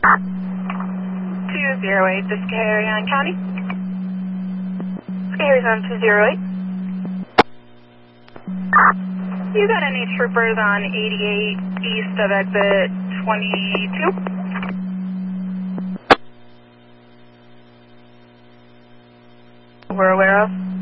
208, this is Carrion County. Arizona 208. You got any troopers on 88 east of exit 22? We're aware of.